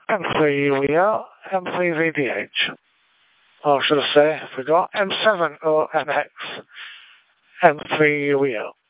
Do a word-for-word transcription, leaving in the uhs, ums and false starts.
M three U E L, M three V D H. Or should I say, I forgot, M seven O N X, M three U E L.